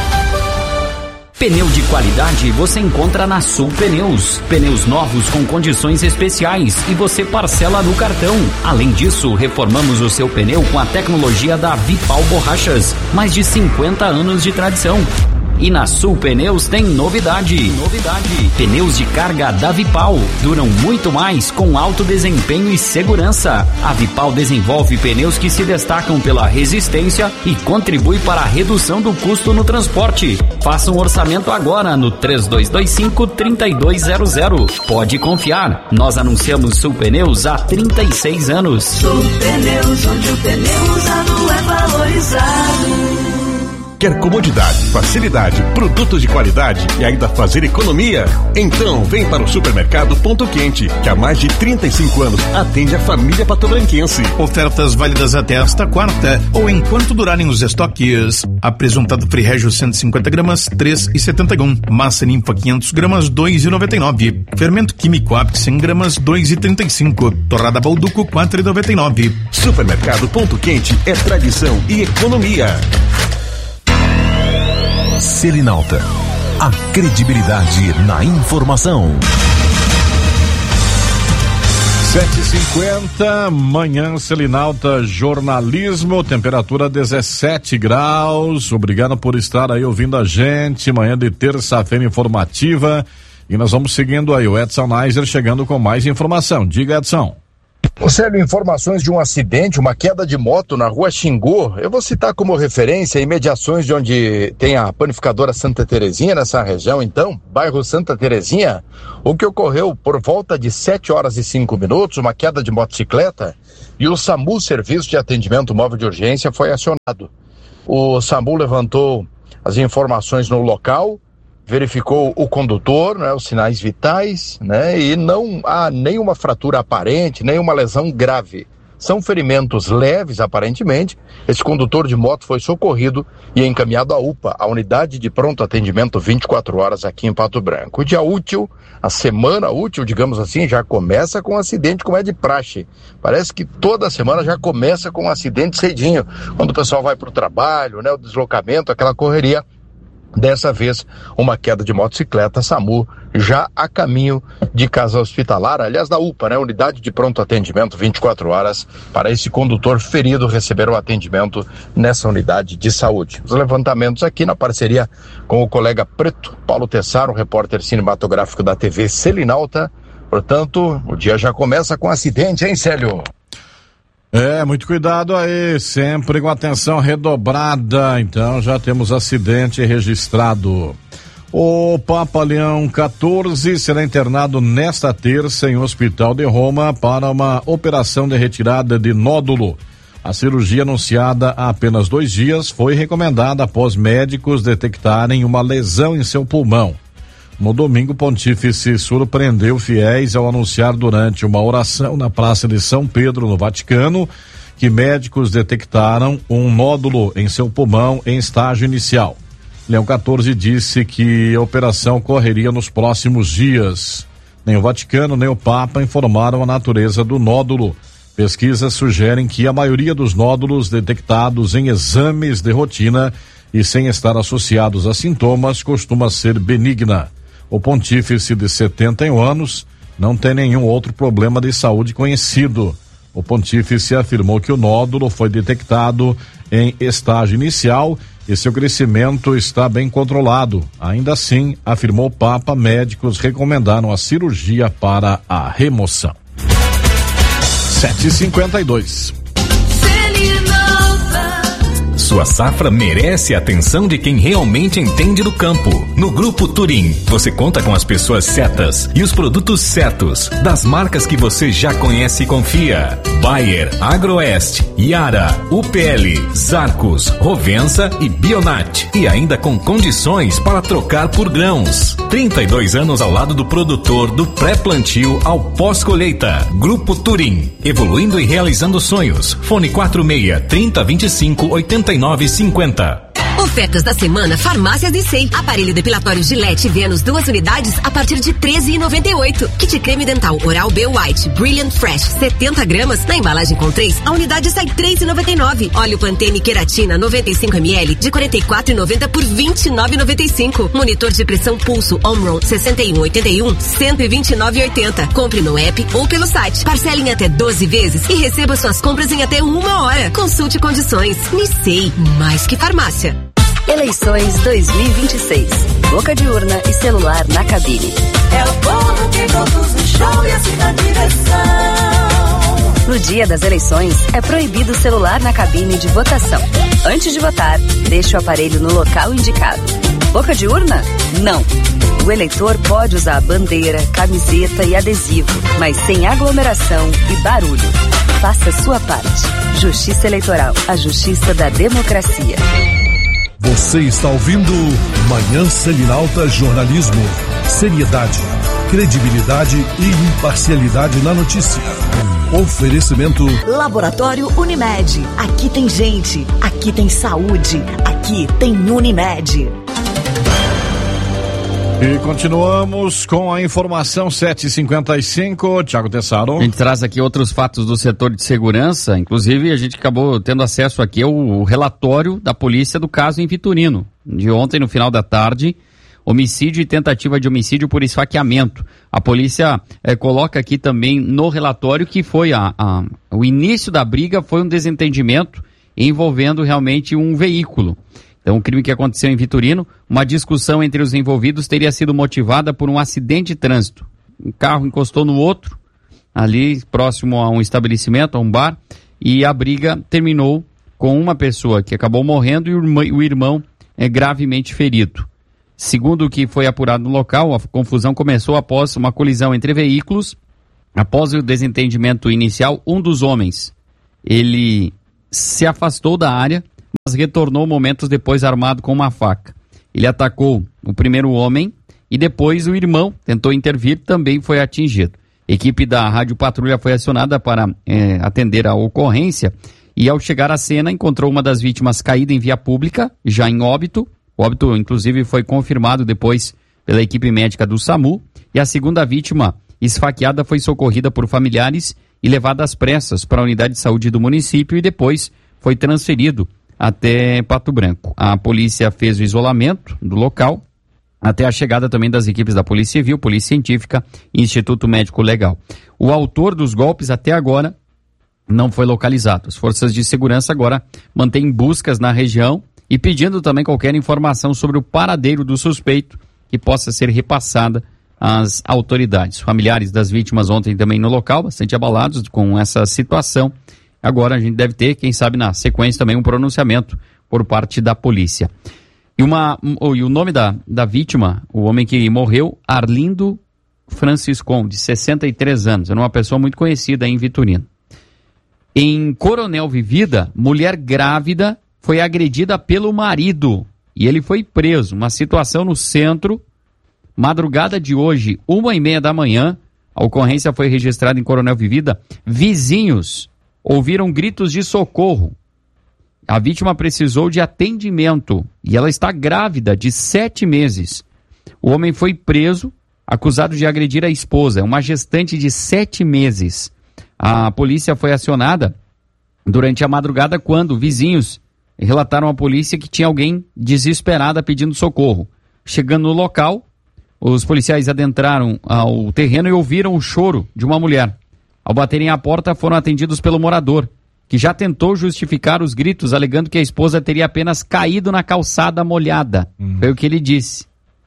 Pneu de qualidade você encontra na Sul Pneus. Pneus novos com condições especiais e você parcela no cartão. Além disso, reformamos o seu pneu com a tecnologia da Vipal Borrachas. Mais de cinquenta anos de tradição. E na Sul Pneus tem novidade. Novidade. Pneus de carga da Vipal. Duram muito mais com alto desempenho e segurança. A Vipal desenvolve pneus que se destacam pela resistência e contribui para a redução do custo no transporte. Faça um orçamento agora no três dois dois cinco, três dois zero zero. Pode confiar. Nós anunciamos Sul Pneus há trinta e seis anos. Sul Pneus, onde o pneu usado é valorizado. Quer comodidade, facilidade, produtos de qualidade e ainda fazer economia? Então vem para o Supermercado Ponto Quente, que há mais de trinta e cinco anos atende a família patobranquense. Ofertas válidas até esta quarta ou enquanto durarem os estoques. Apresentado Free Regio cento e cinquenta gramas, três e setenta e um. Massa Ninfa quinhentos gramas, dois e noventa e nove. Fermento Químico Apt cem gramas, dois e trinta e cinco. Torrada Balduco, quatro e noventa e nove. Supermercado Ponto Quente é tradição e economia. Selinalta, a credibilidade na informação. sete e cinquenta, manhã Selinalta Jornalismo, temperatura dezessete graus. Obrigado por estar aí ouvindo a gente. Manhã de terça-feira informativa. E nós vamos seguindo aí o Edson Neiser chegando com mais informação. Diga, Edson. Marcelo, informações de um acidente, uma queda de moto na rua Xingu. Eu vou citar como referência imediações de onde tem a panificadora Santa Terezinha, nessa região então, bairro Santa Terezinha, o que ocorreu por volta de sete horas e cinco minutos, uma queda de motocicleta, e o SAMU, Serviço de Atendimento Móvel de Urgência, foi acionado. O SAMU levantou as informações no local, verificou o condutor, né, os sinais vitais, né, e não há nenhuma fratura aparente, nenhuma lesão grave. São ferimentos leves, aparentemente. Esse condutor de moto foi socorrido e encaminhado à U P A, a Unidade de Pronto Atendimento vinte e quatro horas aqui em Pato Branco. O dia útil, a semana útil, digamos assim, já começa com um acidente como é de praxe. Parece que toda semana já começa com um acidente cedinho, quando o pessoal vai para o trabalho, né, o deslocamento, aquela correria. Dessa vez, uma queda de motocicleta, SAMU, já a caminho de casa hospitalar, aliás, da U P A, né? Unidade de Pronto Atendimento vinte e quatro horas, para esse condutor ferido receber o atendimento nessa unidade de saúde. Os levantamentos aqui na parceria com o colega preto, Paulo Tessaro, repórter cinematográfico da T V Selinalta. Portanto, o dia já começa com acidente, hein, Célio? É, muito cuidado aí, sempre com atenção redobrada. Então já temos acidente registrado. O Papa Leão quatorze será internado nesta terça em um hospital de Roma para uma operação de retirada de nódulo. A cirurgia, anunciada há apenas dois dias, foi recomendada após médicos detectarem uma lesão em seu pulmão. No domingo, o pontífice surpreendeu fiéis ao anunciar durante uma oração na Praça de São Pedro, no Vaticano, que médicos detectaram um nódulo em seu pulmão em estágio inicial. Leão quatorze disse que a operação ocorreria nos próximos dias. Nem o Vaticano nem o Papa informaram a natureza do nódulo. Pesquisas sugerem que a maioria dos nódulos detectados em exames de rotina e sem estar associados a sintomas costuma ser benigna. O pontífice de setenta e um anos não tem nenhum outro problema de saúde conhecido. O pontífice afirmou que o nódulo foi detectado em estágio inicial e seu crescimento está bem controlado. Ainda assim, afirmou o Papa, médicos recomendaram a cirurgia para a remoção. sete e cinquenta e dois. Sua safra merece a atenção de quem realmente entende do campo. No Grupo Turim, você conta com as pessoas certas e os produtos certos, das marcas que você já conhece e confia. Bayer, Agroeste, Yara, U P L, Zarcos, Rovensa e Bionat. E ainda com condições para trocar por grãos. trinta e dois anos ao lado do produtor, do pré-plantio ao pós-colheita. Grupo Turim, evoluindo e realizando sonhos. Fone quatro seis, trinta, vinte e cinco, oitenta e nove cinquenta. Ofertas da semana Farmácias e Sei. Aparelho depilatório Gillette Venus, duas unidades a partir de treze reais e noventa e oito centavos. Kit creme dental Oral B White Brilliant Fresh setenta gramas. Na embalagem com três, a unidade sai três reais e noventa e nove centavos. Óleo Pantene Queratina noventa e cinco mililitros de quarenta e quatro reais e noventa centavos por vinte e nove reais e noventa e cinco centavos. Monitor de pressão Pulso Omron sessenta e um oitenta e um, cento e vinte e nove reais e oitenta centavos. Compre no app ou pelo site. Parcele em até doze vezes e receba suas compras em até uma hora. Consulte condições. Nissei, mais que farmácia. Eleições dois mil e vinte e seis. Boca de urna e celular na cabine. É o povo que conduz o show e assim na direção. No dia das eleições, é proibido o celular na cabine de votação. Antes de votar, deixe o aparelho no local indicado. Boca de urna? Não. O eleitor pode usar a bandeira, camiseta e adesivo, mas sem aglomeração e barulho. Faça sua parte. Justiça Eleitoral, a justiça da democracia. Você está ouvindo Manhã Selinalta Jornalismo. Seriedade, credibilidade e imparcialidade na notícia. Oferecimento Laboratório Unimed. Aqui tem gente, aqui tem saúde, aqui tem Unimed. E continuamos com a informação sete e cinquenta e cinco, Thiago Tessaro. A gente traz aqui outros fatos do setor de segurança, inclusive a gente acabou tendo acesso aqui ao relatório da polícia do caso em Vitorino. De ontem, no final da tarde, homicídio e tentativa de homicídio por esfaqueamento. A polícia eh, coloca aqui também no relatório que foi a, a, o início da briga foi um desentendimento envolvendo realmente um veículo. Então, o crime que aconteceu em Vitorino, uma discussão entre os envolvidos teria sido motivada por um acidente de trânsito. Um carro encostou no outro, ali próximo a um estabelecimento, a um bar, e a briga terminou com uma pessoa que acabou morrendo e o irmão, o irmão é gravemente ferido. Segundo o que foi apurado no local, a confusão começou após uma colisão entre veículos. Após o desentendimento inicial, um dos homens, ele se afastou da área, mas retornou momentos depois armado com uma faca. Ele atacou o primeiro homem e depois o irmão tentou intervir, também foi atingido. A equipe da Rádio Patrulha foi acionada para é, atender a ocorrência e ao chegar à cena encontrou uma das vítimas caída em via pública, já em óbito. O óbito, inclusive, foi confirmado depois pela equipe médica do SAMU e a segunda vítima esfaqueada foi socorrida por familiares e levada às pressas para a unidade de saúde do município e depois foi transferido até Pato Branco. A polícia fez o isolamento do local, até a chegada também das equipes da Polícia Civil, Polícia Científica e Instituto Médico Legal. O autor dos golpes até agora não foi localizado. As forças de segurança agora mantêm buscas na região e pedindo também qualquer informação sobre o paradeiro do suspeito que possa ser repassada às autoridades. Familiares das vítimas ontem também no local, bastante abalados com essa situação. Agora a gente deve ter, quem sabe na sequência também, um pronunciamento por parte da polícia. E, uma, oh, e o nome da, da vítima, o homem que morreu, Arlindo Franciscon, de sessenta e três anos. Era uma pessoa muito conhecida em Vitorino. Em Coronel Vivida, mulher grávida foi agredida pelo marido e ele foi preso. Uma situação no centro, madrugada de hoje, uma e meia da manhã, a ocorrência foi registrada em Coronel Vivida. Vizinhos ouviram gritos de socorro. A vítima precisou de atendimento e ela está grávida de sete meses. O homem foi preso, acusado de agredir a esposa, uma gestante de sete meses. A polícia foi acionada durante a madrugada quando vizinhos relataram à polícia que tinha alguém desesperada pedindo socorro. Chegando no local, os policiais adentraram ao terreno e ouviram o choro de uma mulher. Ao baterem à porta, foram atendidos pelo morador, que já tentou justificar os gritos, alegando que a esposa teria apenas caído na calçada molhada. Uhum. Foi o que ele disse.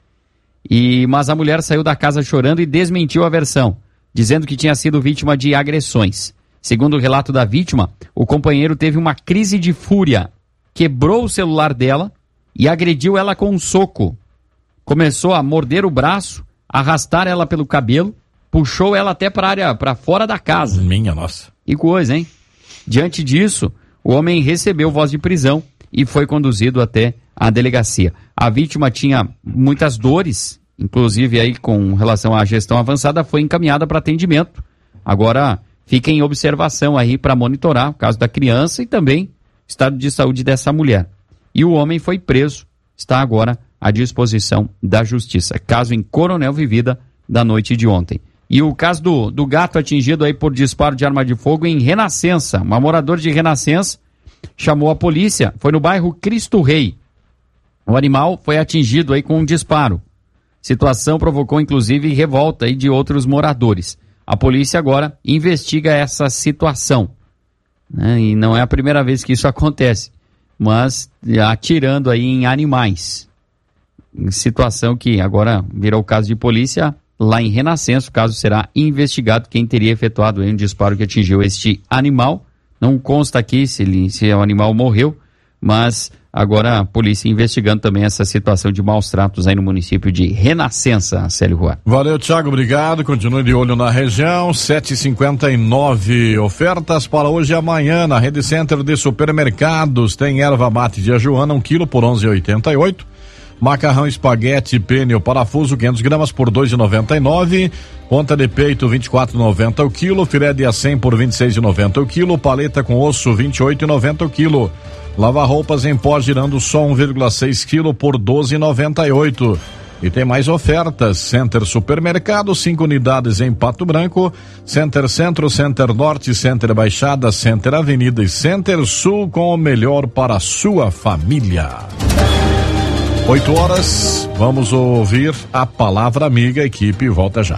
E, mas a mulher saiu da casa chorando e desmentiu a versão, dizendo que tinha sido vítima de agressões. Segundo o relato da vítima, o companheiro teve uma crise de fúria, quebrou o celular dela e agrediu ela com um soco. Começou a morder o braço, arrastar ela pelo cabelo, puxou ela até para área, para fora da casa. Minha nossa. Que coisa, hein? Diante disso, o homem recebeu voz de prisão e foi conduzido até a delegacia. A vítima tinha muitas dores, inclusive aí com relação à gestão avançada, foi encaminhada para atendimento. Agora fica em observação aí para monitorar o caso da criança e também o estado de saúde dessa mulher. E o homem foi preso, está agora à disposição da justiça. Caso em Coronel Vivida da noite de ontem. E o caso do, do gato atingido aí por disparo de arma de fogo em Renascença. Uma moradora de Renascença chamou a polícia, foi no bairro Cristo Rei. O animal foi atingido aí com um disparo. Situação provocou inclusive revolta aí de outros moradores. A polícia agora investiga essa situação, né? E não é a primeira vez que isso acontece, mas atirando aí em animais. Situação que agora virou caso de polícia lá em Renascença. O caso será investigado quem teria efetuado aí um disparo que atingiu este animal. Não consta aqui se, ele, se o animal morreu, mas agora a polícia investigando também essa situação de maus tratos aí no município de Renascença, Célio Rua. Valeu, Thiago, obrigado. Continue de olho na região. sete e cinquenta e nove. Ofertas para hoje e amanhã na Rede Center de Supermercados. Tem erva mate de ajuana, um quilo por onze reais e oitenta e oito centavos. Macarrão espaguete pênel parafuso quinhentas gramas por dois reais e noventa e nove centavos. Ponta de peito vinte e quatro reais e noventa centavos o quilo. Filé de acém por vinte e seis reais e noventa centavos o quilo. Paleta com osso vinte e oito reais e noventa centavos o quilo. Lava roupas em pó girando só um vírgula seis quilo por doze reais e noventa e oito centavos. E tem mais ofertas. Center Supermercado, cinco unidades em Pato Branco. Center Centro, Center Norte, Center Baixada, Center Avenida e Center Sul, com o melhor para a sua família. oito horas, vamos ouvir a palavra amiga, equipe volta já.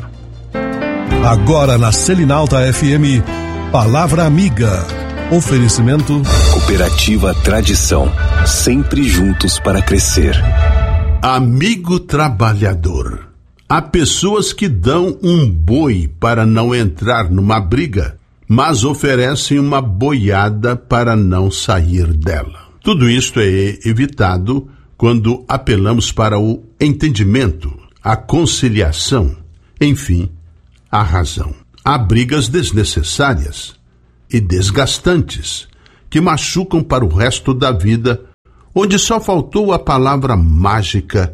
Agora na Selinalta F M, palavra amiga. Oferecimento Cooperativa Tradição, sempre juntos para crescer. Amigo trabalhador, há pessoas que dão um boi para não entrar numa briga, mas oferecem uma boiada para não sair dela. Tudo isto é evitado quando apelamos para o entendimento, a conciliação, enfim, a razão. Há brigas desnecessárias e desgastantes que machucam para o resto da vida, onde só faltou a palavra mágica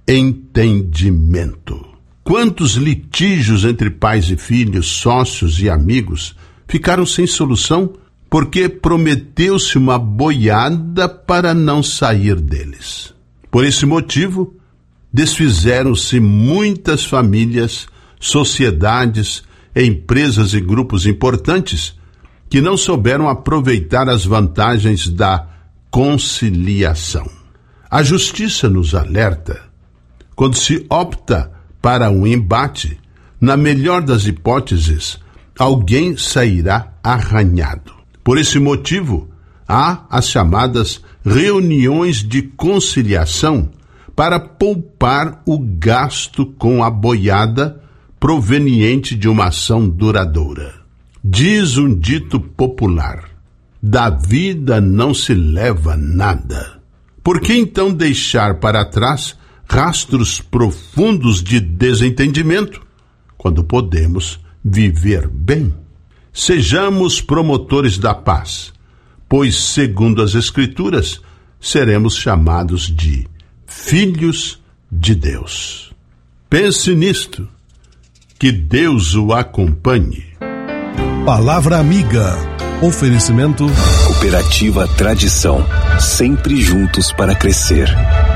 entendimento. Quantos litígios entre pais e filhos, sócios e amigos ficaram sem solução porque prometeu-se uma boiada para não sair deles. Por esse motivo, desfizeram-se muitas famílias, sociedades, empresas e grupos importantes que não souberam aproveitar as vantagens da conciliação. A justiça nos alerta: quando se opta para um embate, na melhor das hipóteses, alguém sairá arranhado. Por esse motivo, há as chamadas reuniões de conciliação para poupar o gasto com a boiada proveniente de uma ação duradoura. Diz um dito popular: da vida não se leva nada. Por que então deixar para trás rastros profundos de desentendimento, quando podemos viver bem? Sejamos promotores da paz, pois, segundo as Escrituras, seremos chamados de filhos de Deus. Pense nisto, que Deus o acompanhe. Palavra amiga. Oferecimento Cooperativa Tradição, sempre juntos para crescer.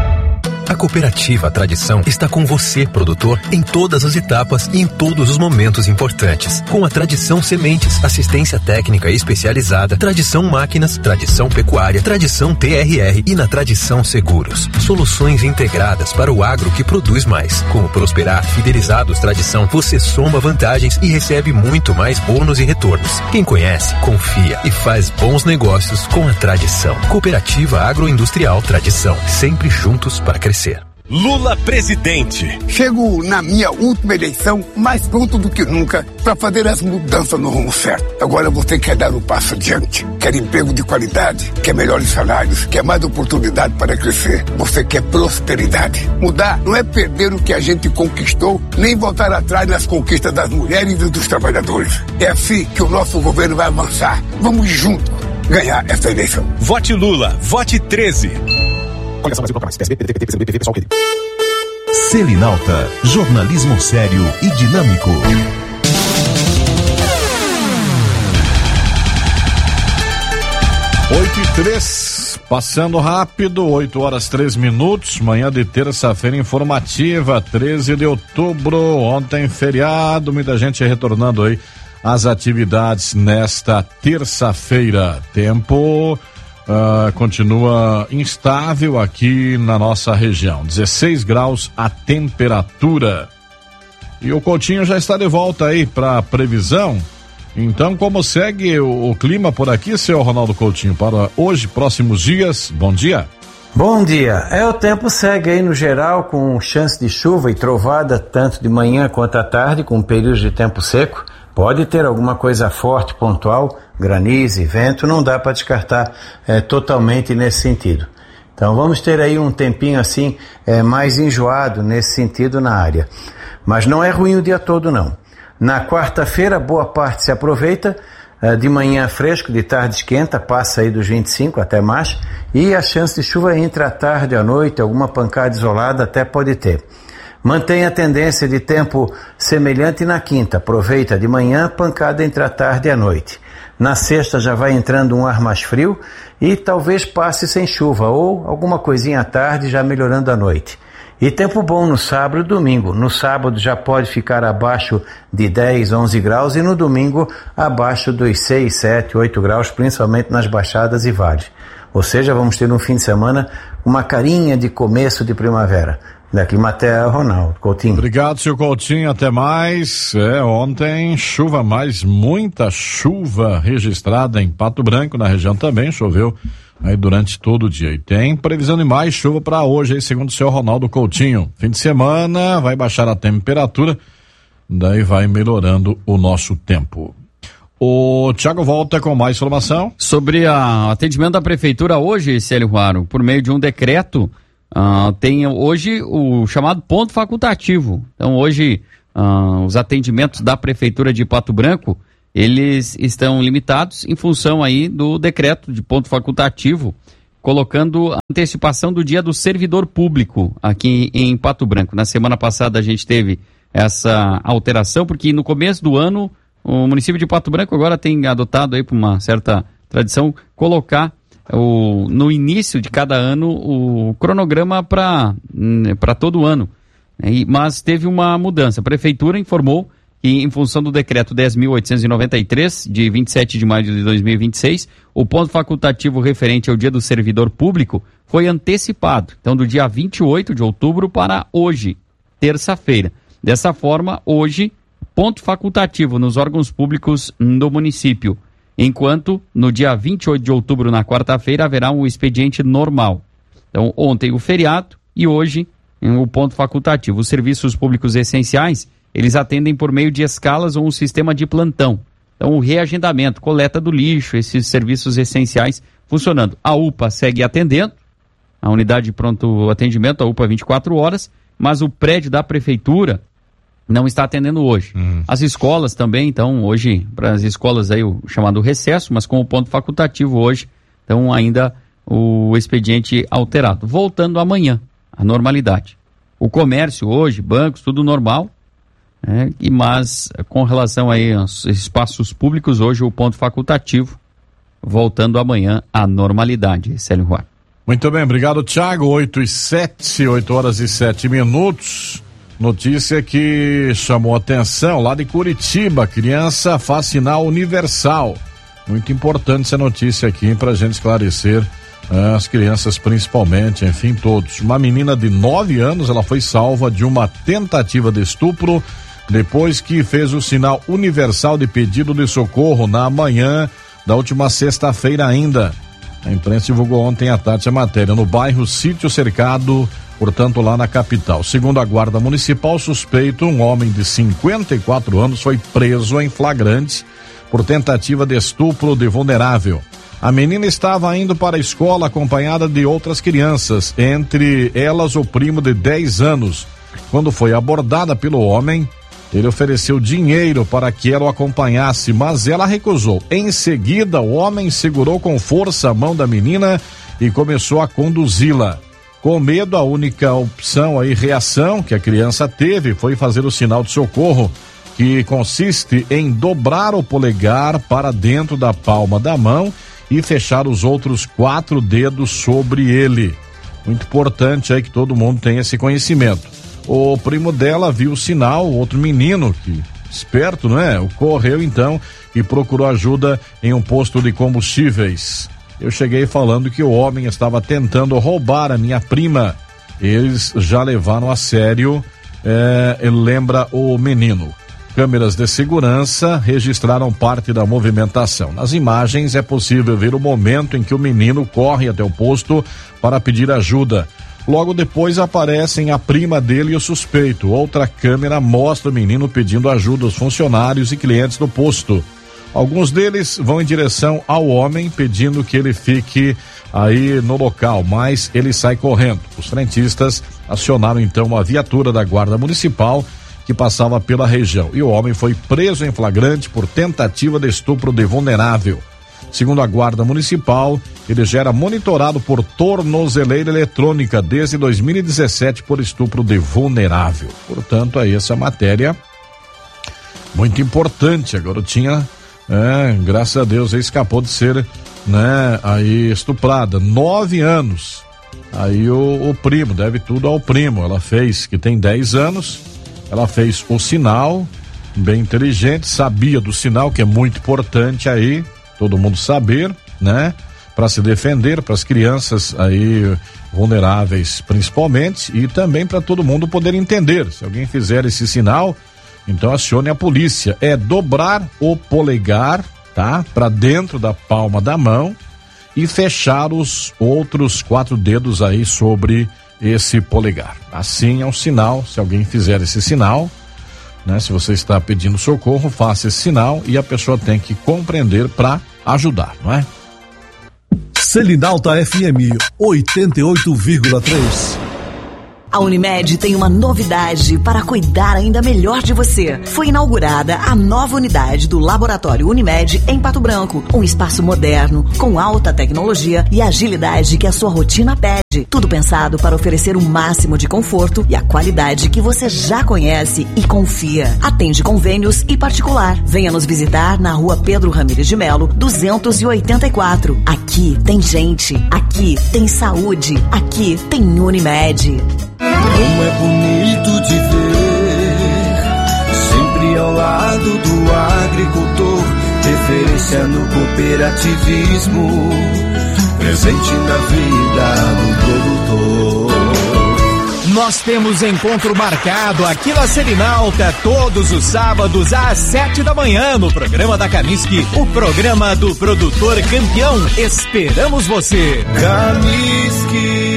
A Cooperativa Tradição está com você, produtor, em todas as etapas e em todos os momentos importantes. Com a Tradição Sementes, assistência técnica especializada, Tradição Máquinas, Tradição Pecuária, Tradição T R R e na Tradição Seguros. Soluções integradas para o agro que produz mais. Com o Prosperar Fidelizados Tradição, você soma vantagens e recebe muito mais bônus e retornos. Quem conhece, confia e faz bons negócios com a Tradição. Cooperativa Agroindustrial Tradição, sempre juntos para crescer. Lula presidente. Chego na minha última eleição mais pronto do que nunca para fazer as mudanças no rumo certo. Agora você quer dar um passo adiante, quer emprego de qualidade, quer melhores salários, quer mais oportunidade para crescer. Você quer prosperidade. Mudar não é perder o que a gente conquistou, nem voltar atrás nas conquistas das mulheres e dos trabalhadores. É assim que o nosso governo vai avançar. Vamos juntos ganhar essa eleição. Vote Lula, vote treze. Selinalta, jornalismo sério e dinâmico. Oito e três, passando rápido, oito horas três minutos, manhã de terça-feira informativa, treze de outubro, ontem feriado, muita gente retornando aí às atividades nesta terça-feira. Tempo Uh, continua instável aqui na nossa região, dezesseis graus a temperatura. E o Coutinho já está de volta aí para a previsão. Então, como segue o, o clima por aqui, senhor Ronaldo Coutinho, para hoje, próximos dias? Bom dia. Bom dia. É, o tempo segue aí no geral com chance de chuva e trovada tanto de manhã quanto à tarde, com períodos de tempo seco. Pode ter alguma coisa forte, pontual, granizo e vento, não dá para descartar é, totalmente nesse sentido. Então vamos ter aí um tempinho assim é, mais enjoado nesse sentido na área. Mas não é ruim o dia todo não. Na quarta-feira boa parte se aproveita, é, de manhã fresco, de tarde esquenta, passa aí dos vinte e cinco até mais, e a chance de chuva entre a tarde e a noite, alguma pancada isolada até pode ter. Mantém a tendência de tempo semelhante na quinta, aproveita de manhã, pancada entre a tarde e a noite. Na sexta já vai entrando um ar mais frio e talvez passe sem chuva ou alguma coisinha à tarde já melhorando à noite. E tempo bom no sábado e domingo. No sábado já pode ficar abaixo de dez, onze graus e no domingo abaixo dos seis, sete, oito graus, principalmente nas baixadas e vales. Ou seja, vamos ter um fim de semana com uma carinha de começo de primavera. Da Climatea, Ronaldo Coutinho. Obrigado, seu Coutinho, até mais. É, ontem chuva, mais muita chuva registrada em Pato Branco, na região também, choveu aí durante todo o dia. E tem previsão de mais chuva para hoje, aí, segundo o seu Ronaldo Coutinho. Fim de semana vai baixar a temperatura, daí vai melhorando o nosso tempo. O Thiago volta com mais informação. Sobre o atendimento da prefeitura hoje, Célio Ruaro, por meio de um decreto, uh, tem hoje o chamado ponto facultativo. Então hoje uh, os atendimentos da prefeitura de Pato Branco, eles estão limitados em função aí do decreto de ponto facultativo, colocando a antecipação do dia do servidor público aqui em Pato Branco. Na semana passada a gente teve essa alteração, porque no começo do ano o município de Pato Branco agora tem adotado aí por uma certa tradição colocar o, no início de cada ano o cronograma para para todo ano. E, mas teve uma mudança. A prefeitura informou que, em função do decreto dez mil oitocentos e noventa e três, de vinte e sete de maio de dois mil e vinte e seis, o ponto facultativo referente ao dia do servidor público foi antecipado. Então, do dia vinte e oito de outubro para hoje, terça-feira. Dessa forma, hoje, ponto facultativo nos órgãos públicos do município, enquanto no dia vinte e oito de outubro, na quarta-feira, haverá um expediente normal. Então, ontem o feriado e hoje o ponto facultativo. Os serviços públicos essenciais, eles atendem por meio de escalas ou um sistema de plantão. Então, o reagendamento, coleta do lixo, esses serviços essenciais funcionando. A U P A segue atendendo, a unidade de pronto atendimento, a U P A vinte e quatro horas, mas o prédio da prefeitura não está atendendo hoje. Uhum. As escolas também, então, hoje, para as escolas aí o chamado recesso, mas com o ponto facultativo hoje, então ainda o expediente alterado. Voltando amanhã, a normalidade. O comércio hoje, bancos, tudo normal, né? E, mas com relação aí aos espaços públicos, hoje o ponto facultativo, voltando amanhã à normalidade. Célio Ruar. Muito bem, obrigado, Thiago. oito e sete, oito horas e sete minutos. Notícia que chamou atenção lá de Curitiba, criança faz sinal universal. Muito importante essa notícia aqui para a gente esclarecer uh, as crianças principalmente, enfim, todos. Uma menina de nove anos, ela foi salva de uma tentativa de estupro depois que fez o sinal universal de pedido de socorro na manhã da última sexta-feira ainda. A imprensa divulgou ontem à tarde a matéria no bairro Sítio Cercado, portanto lá na capital. Segundo a guarda municipal, suspeito, um homem de cinquenta e quatro anos, foi preso em flagrante por tentativa de estupro de vulnerável. A menina estava indo para a escola acompanhada de outras crianças, entre elas o primo de dez anos. Quando foi abordada pelo homem, ele ofereceu dinheiro para que ela o acompanhasse, mas ela recusou. Em seguida, o homem segurou com força a mão da menina e começou a conduzi-la. Com medo, a única opção aí, reação que a criança teve foi fazer o sinal de socorro, que consiste em dobrar o polegar para dentro da palma da mão e fechar os outros quatro dedos sobre ele. Muito importante aí que todo mundo tenha esse conhecimento. O primo dela viu o sinal, outro menino, que esperto, não é? Correu então e procurou ajuda em um posto de combustíveis. Eu cheguei falando que o homem estava tentando roubar a minha prima. Eles já levaram a sério, é, lembra o menino. Câmeras de segurança registraram parte da movimentação. Nas imagens é possível ver o momento em que o menino corre até o posto para pedir ajuda. Logo depois aparecem a prima dele e o suspeito. Outra câmera mostra o menino pedindo ajuda aos funcionários e clientes do posto. Alguns deles vão em direção ao homem pedindo que ele fique aí no local, mas ele sai correndo. Os frentistas acionaram então uma viatura da Guarda Municipal que passava pela região e o homem foi preso em flagrante por tentativa de estupro de vulnerável. Segundo a Guarda Municipal, ele já era monitorado por tornozeleira eletrônica desde dois mil e dezessete por estupro de vulnerável. Portanto, aí essa matéria muito importante. A garotinha, é, graças a Deus, escapou de ser, né, aí estuprada. Nove anos. Aí o, o primo, deve tudo ao primo. Ela fez, que tem dez anos, ela fez o sinal, bem inteligente, sabia do sinal, que é muito importante aí, todo mundo saber, né? para se defender, para as crianças aí vulneráveis principalmente, e também para todo mundo poder entender. Se alguém fizer esse sinal, então acione a polícia. É dobrar o polegar, tá? Para dentro da palma da mão e fechar os outros quatro dedos aí sobre esse polegar. Assim é um sinal. Se alguém fizer esse sinal, né? Se você está pedindo socorro, faça esse sinal e a pessoa tem que compreender para ajudar, não é? Selinalta F M oitenta e oito vírgula três. A Unimed tem uma novidade para cuidar ainda melhor de você. Foi inaugurada a nova unidade do Laboratório Unimed em Pato Branco. Um espaço moderno, com alta tecnologia e agilidade que a sua rotina pede. Tudo pensado para oferecer o máximo de conforto e a qualidade que você já conhece e confia. Atende convênios e particular. Venha nos visitar na rua Pedro Ramires de Melo, duzentos e oitenta e quatro. Aqui tem gente, aqui tem saúde, aqui tem Unimed. Como é bonito de ver, sempre ao lado do agricultor, referência no cooperativismo, presente na vida do produtor. Nós temos encontro marcado aqui na Selinalta todos os sábados às sete da manhã no programa da Camisque, o programa do produtor campeão. Esperamos você. Camisque.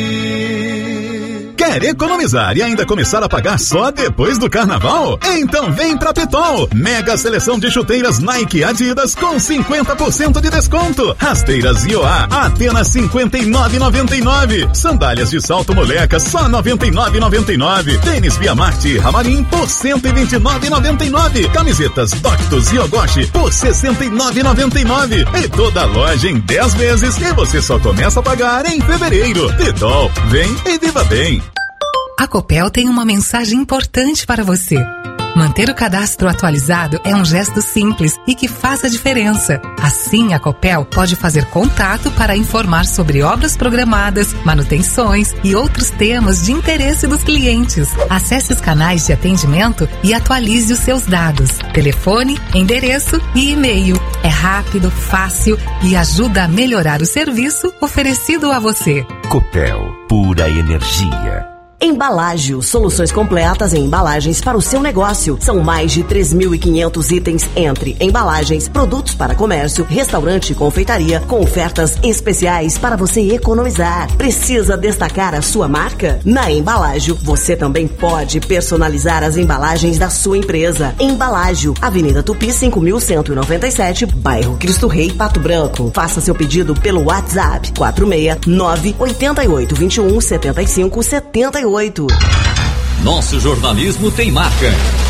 Quer economizar e ainda começar a pagar só depois do carnaval? Então vem pra Pitol. Mega seleção de chuteiras Nike e Adidas com cinquenta por cento de desconto. Rasteiras I O A apenas cinquenta e nove reais e noventa e nove centavos. Sandálias de salto moleca só noventa e nove reais e noventa e nove centavos. Tênis Via Marte e Ramarim por cento e vinte e nove reais e noventa e nove centavos. Camisetas Doctus e Ogoshi por sessenta e nove reais e noventa e nove centavos. E toda a loja em dez vezes e você só começa a pagar em fevereiro. Pitol, vem e viva bem. A Copel tem uma mensagem importante para você. Manter o cadastro atualizado é um gesto simples e que faz a diferença. Assim, a Copel pode fazer contato para informar sobre obras programadas, manutenções e outros temas de interesse dos clientes. Acesse os canais de atendimento e atualize os seus dados. Telefone, endereço e e-mail. É rápido, fácil e ajuda a melhorar o serviço oferecido a você. Copel, pura energia. Embalágio, soluções completas em embalagens para o seu negócio. São mais de três mil e quinhentos itens entre embalagens, produtos para comércio, restaurante e confeitaria, com ofertas especiais para você economizar. Precisa destacar a sua marca? Na Embalágio, você também pode personalizar as embalagens da sua empresa. Embalágio, Avenida Tupi cinco mil cento e noventa e sete, bairro Cristo Rei, Pato Branco. Faça seu pedido pelo WhatsApp quatro seis nove oito oito dois um sete cinco sete oito. Nosso jornalismo tem marca,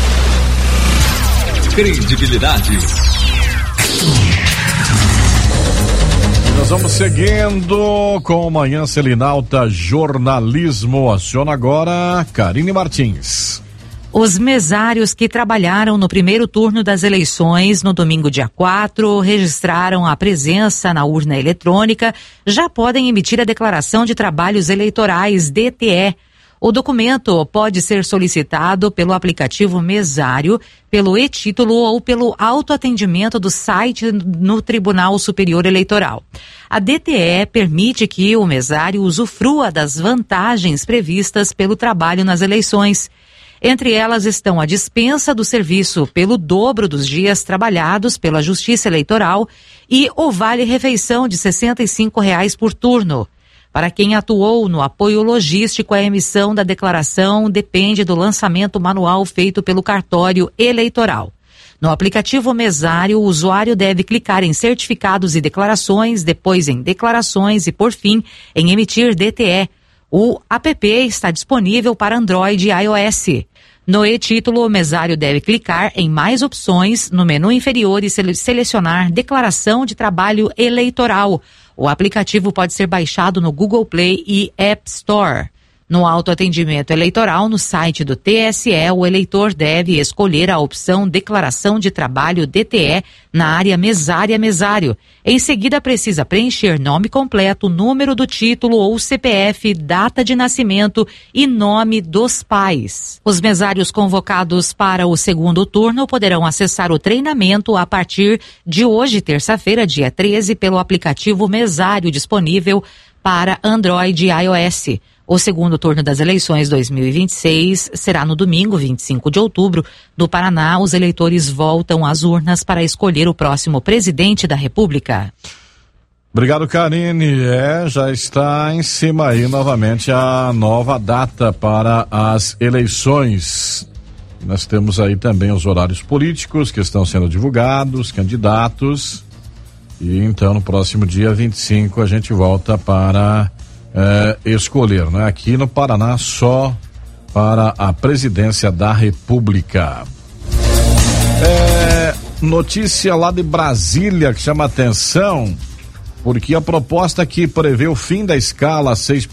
credibilidade. Nós vamos seguindo com Manhã Selinalta Jornalismo. Aciona agora Karine Martins. Os mesários que trabalharam no primeiro turno das eleições no domingo dia quatro registraram a presença na urna eletrônica, já podem emitir a declaração de trabalhos eleitorais D T E. O documento pode ser solicitado pelo aplicativo Mesário, pelo e-título ou pelo autoatendimento do site no Tribunal Superior Eleitoral. A D T E permite que o mesário usufrua das vantagens previstas pelo trabalho nas eleições. Entre elas estão a dispensa do serviço pelo dobro dos dias trabalhados pela Justiça Eleitoral e o vale-refeição de sessenta e cinco reais por turno. Para quem atuou no apoio logístico, a emissão da declaração depende do lançamento manual feito pelo cartório eleitoral. No aplicativo Mesário, o usuário deve clicar em certificados e declarações, depois em declarações e, por fim, em emitir D T E. O app está disponível para Android e iOS. No e-título, o mesário deve clicar em mais opções no menu inferior e sele- selecionar Declaração de Trabalho Eleitoral. O aplicativo pode ser baixado no Google Play e App Store. No autoatendimento eleitoral, no site do T S E, o eleitor deve escolher a opção Declaração de Trabalho D T E na área mesária-mesário. Em seguida, precisa preencher nome completo, número do título ou C P F, data de nascimento e nome dos pais. Os mesários convocados para o segundo turno poderão acessar o treinamento a partir de hoje, terça-feira, dia treze, pelo aplicativo Mesário disponível para Android e iOS. O segundo turno das eleições dois mil e vinte e seis será no domingo, vinte e cinco de outubro. No Paraná, os eleitores voltam às urnas para escolher o próximo presidente da República. Obrigado, Karine. É, já está em cima aí novamente a nova data para as eleições. Nós temos aí também os horários políticos que estão sendo divulgados, candidatos. E então no próximo dia vinte e cinco a gente volta para É, escolher, né? Aqui no Paraná só para a presidência da República. É, notícia lá de Brasília que chama atenção, porque a proposta que prevê o fim da escala seis